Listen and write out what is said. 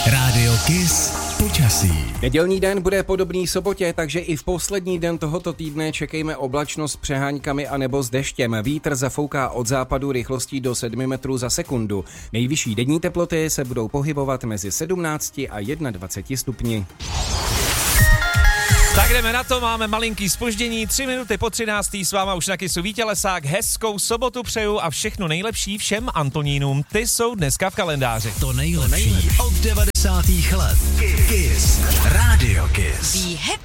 Rádio Kiss počasí. Nedělní den bude podobný sobotě, takže i v poslední den tohoto týdne čekejme oblačnost s přeháňkami a nebo s deštěm. Vítr zafouká od západu rychlostí do 7 metrů za sekundu. Nejvyšší denní teploty se budou pohybovat mezi 17 a 21 stupni. Tak jdeme na to, máme malinký zpoždění, 3 minuty po 13. S váma už na Kissu Vítě Lesák, hezkou sobotu přeju a všechno nejlepší všem Antonínům, ty jsou dneska v kalendáři. To nejlepší od 90. let. Kiss. Rádio Kiss.